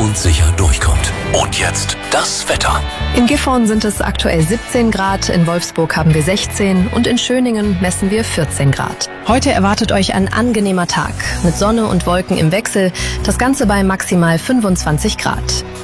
und sicher durchkommt. Und jetzt das Wetter. In Gifhorn sind es aktuell 17 Grad, in Wolfsburg haben wir 16 und in Schöningen messen wir 14 Grad. Heute erwartet euch ein angenehmer Tag mit Sonne und Wolken im Wechsel, das Ganze bei maximal 25 Grad.